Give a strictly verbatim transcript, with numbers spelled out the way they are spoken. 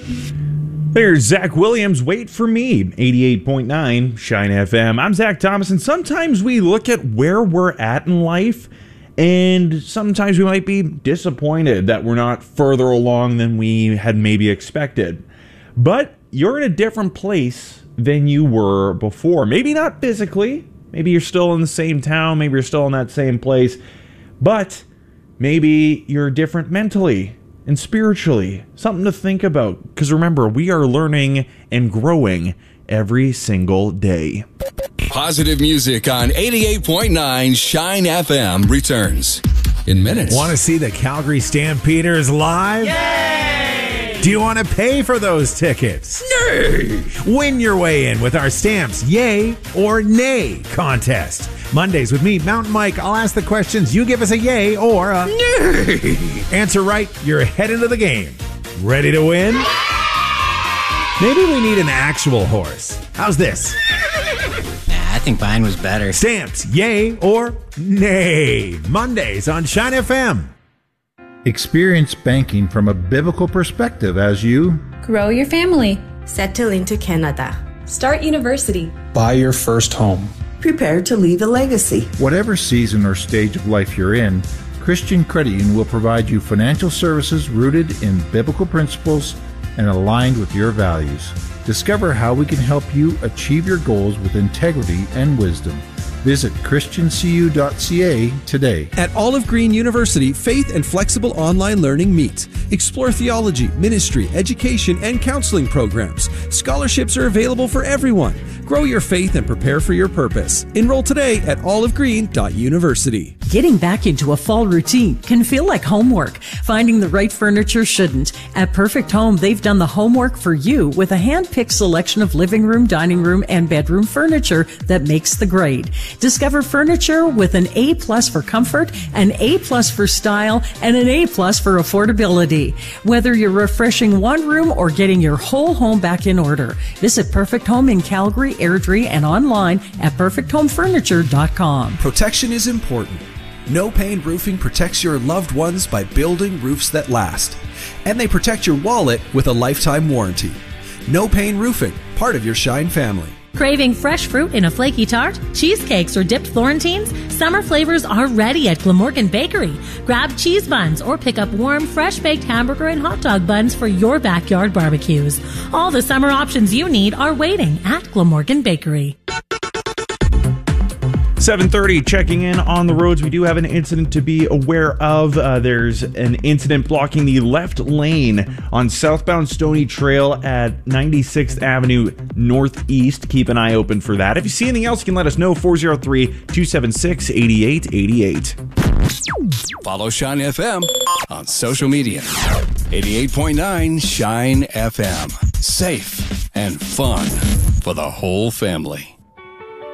There's Zach Williams, Wait for Me, eighty-eight point nine Shine F M. I'm Zach Thomas, and sometimes we look at where we're at in life, and sometimes we might be disappointed that we're not further along than we had maybe expected. But you're in a different place than you were before. Maybe not physically. Maybe you're still in the same town. Maybe you're still in that same place. But maybe you're different mentally and spiritually. Something to think about. Because remember, we are learning and growing every single day. Positive music on eighty-eight point nine Shine F M returns in minutes. Want to see the Calgary Stampeders live? Yay! Do you want to pay for those tickets? Nay! Win your way in with our Stamps Yay or Nay contest. Mondays with me, Mountain Mike. I'll ask the questions. You give us a yay or a Nay! Answer right, you're head into the game. Ready to win? Maybe we need an actual horse. How's this? Nah, I think mine was better. Stamps, yay or nay. Mondays on Shine F M. Experience banking from a biblical perspective as you grow your family, settle into Canada, start university, buy your first home, prepare to leave a legacy. Whatever season or stage of life you're in, Christian Credit Union will provide you financial services rooted in biblical principles and aligned with your values. Discover how we can help you achieve your goals with integrity and wisdom. Visit christian c u dot c a today. At Olive Green University, faith and flexible online learning meet. Explore theology, ministry, education, and counseling programs. Scholarships are available for everyone. Grow your faith and prepare for your purpose. Enroll today at olive green dot university. Getting back into a fall routine can feel like homework. Finding the right furniture shouldn't. At Perfect Home, they've done the homework for you with a hand-picked selection of living room, dining room, and bedroom furniture that makes the grade. Discover furniture with an A plus for comfort, an A plus for style, and an A plus for affordability. Whether you're refreshing one room or getting your whole home back in order, visit Perfect Home in Calgary, Airdrie, and online at perfect home furniture dot com. Protection is important. No Pain Roofing protects your loved ones by building roofs that last. And they protect your wallet with a lifetime warranty. No Pain Roofing, part of your Shine family. Craving fresh fruit in a flaky tart, cheesecakes, or dipped Florentines? Summer flavors are ready at Glamorgan Bakery. Grab cheese buns or pick up warm, fresh-baked hamburger and hot dog buns for your backyard barbecues. All the summer options you need are waiting at Glamorgan Bakery. seven thirty, checking in on the roads. We do have an incident to be aware of. Uh, there's an incident blocking the left lane on southbound Stony Trail at ninety-sixth Avenue Northeast. Keep an eye open for that. If you see anything else, you can let us know. four oh three, two seven six, eight eight eight eight. Follow Shine F M on social media. eighty-eight point nine Shine F M. Safe and fun for the whole family.